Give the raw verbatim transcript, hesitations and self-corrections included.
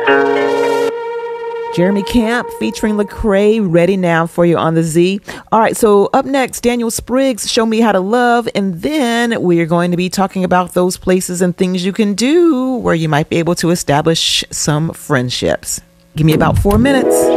Jeremy Camp featuring Lecrae, ready now for you on the Z. All right, so up next, Daniel Spriggs, Show Me How to Love. And then we're going to be talking about those places and things you can do where you might be able to establish some friendships. Give me about four minutes.